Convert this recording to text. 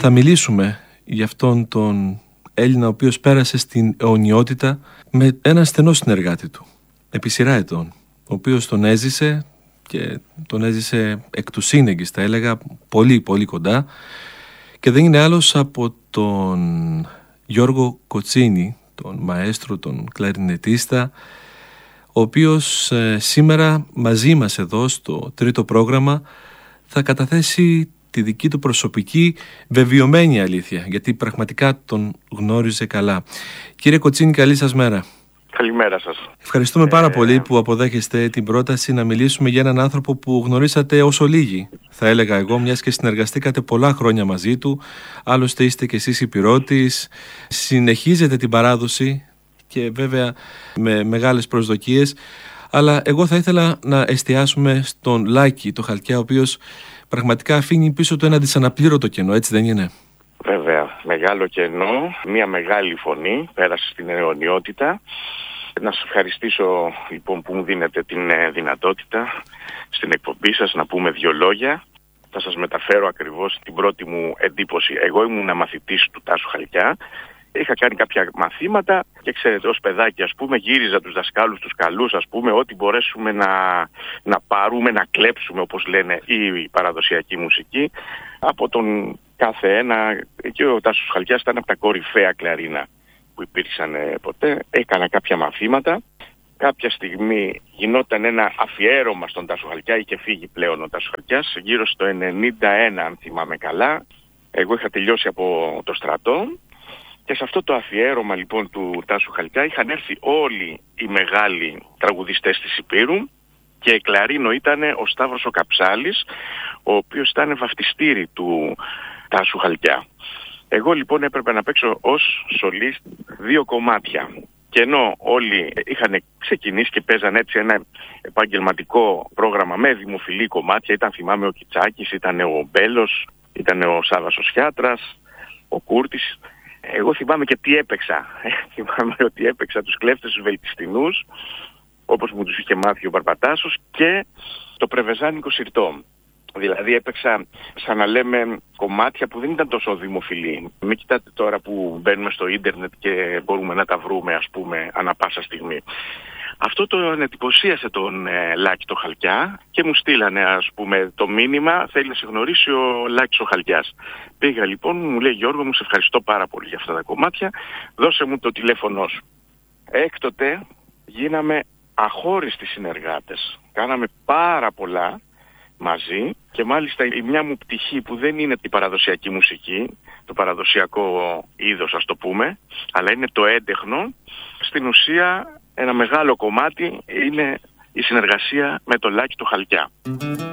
θα μιλήσουμε για αυτόν τον Έλληνα ο οποίος πέρασε στην αιωνιότητα με έναν στενό συνεργάτη του επί σειρά ετών, ο οποίος τον έζησε και τον έζησε εκ του σύνεγγυς, θα έλεγα, πολύ πολύ κοντά, και δεν είναι άλλος από τον Γιώργο Κοτσίνη, τον μαέστρο, τον κλαρινετίστα, ο οποίος σήμερα μαζί μας εδώ στο τρίτο πρόγραμμα θα καταθέσει τη δική του προσωπική βεβαιωμένη αλήθεια, γιατί πραγματικά τον γνώριζε καλά. Κύριε Κοτσίνη, καλή σας μέρα. Καλημέρα σας. Ευχαριστούμε πάρα πολύ που αποδέχεστε την πρόταση να μιλήσουμε για έναν άνθρωπο που γνωρίσατε όσο λίγοι, θα έλεγα εγώ, μιας και συνεργαστήκατε πολλά χρόνια μαζί του. Άλλωστε είστε κι εσείς υπηρώτης, συνεχίζετε την παράδοση και βέβαια με μεγάλες προσδοκίες. Αλλά εγώ θα ήθελα να εστιάσουμε στον Λάκη, το Χαλκιά, ο οποίος πραγματικά αφήνει πίσω του ένα δυσαναπλήρωτο κενό, έτσι δεν είναι? Βέβαια, μεγάλο κενό, μια μεγάλη φωνή, πέρασε στην αιωνιότητα. Να σας ευχαριστήσω λοιπόν που μου δίνετε την δυνατότητα στην εκπομπή σας να πούμε δύο λόγια. Θα σας μεταφέρω ακριβώς την πρώτη μου εντύπωση. Εγώ ήμουν μαθητής του Τάσου Χαλκιά. Είχα κάνει κάποια μαθήματα και ξέρετε, ως παιδάκι ας πούμε γύριζα τους δασκάλους τους καλούς, ας πούμε, ό,τι μπορέσουμε να πάρουμε, να κλέψουμε, όπως λένε η παραδοσιακή μουσική από τον κάθε ένα. Και ο Τάσος Χαλκιάς ήταν από τα κορυφαία κλαρίνα που υπήρξαν ποτέ. Έκανα κάποια μαθήματα. Κάποια στιγμή γινόταν ένα αφιέρωμα στον Τάσο Χαλκιά, είχε φύγει πλέον ο Τάσος Χαλκιάς, γύρω στο 91 αν θυμάμαι καλά. Εγώ είχα τελειώσει από το στρατό. Και σε αυτό το αφιέρωμα λοιπόν του Τάσου Χαλκιά είχαν έρθει όλοι οι μεγάλοι τραγουδιστές της Ηπείρου και κλαρίνο ήταν ο Σταύρος ο Καψάλης, ο οποίος ήταν βαφτιστήρι του Τάσου Χαλκιά. Εγώ λοιπόν έπρεπε να παίξω ως σολίστ δύο κομμάτια. Και ενώ όλοι είχαν ξεκινήσει και παίζαν έτσι ένα επαγγελματικό πρόγραμμα με δημοφιλή κομμάτια, ήταν θυμάμαι ο Κιτσάκης, ήταν ο Μπέλος, ήταν ο Σάββας ο Σιάτρας, ο Κούρτης. Εγώ θυμάμαι και τι έπαιξα. Θυμάμαι ότι έπαιξα τους κλέφτες τους βελτιστινούς, όπως μου τους είχε μάθει ο Μπαρμπατάσος, και το πρεβεζάνικο συρτό. Δηλαδή έπαιξα, σαν να λέμε, κομμάτια που δεν ήταν τόσο δημοφιλή. Μην κοιτάτε τώρα που μπαίνουμε στο ίντερνετ και μπορούμε να τα βρούμε, ας πούμε, ανά πάσα στιγμή. Αυτό τον εντυπωσίασε τον Λάκη το Χαλκιά και μου στείλανε, ας πούμε, το μήνυμα, θέλει να σε γνωρίσει ο Λάκης ο Χαλκιάς. Πήγα λοιπόν, μου λέει Γιώργο, μου σε ευχαριστώ πάρα πολύ για αυτά τα κομμάτια, δώσε μου το τηλέφωνό σου. Έκτοτε γίναμε αχώριστοι συνεργάτες. Κάναμε πάρα πολλά μαζί και μάλιστα η μια μου πτυχή που δεν είναι η παραδοσιακή μουσική, το παραδοσιακό είδος ας το πούμε, αλλά είναι το έντεχνο, στην ουσία ένα μεγάλο κομμάτι είναι η συνεργασία με το Λάκη το Χαλκιά.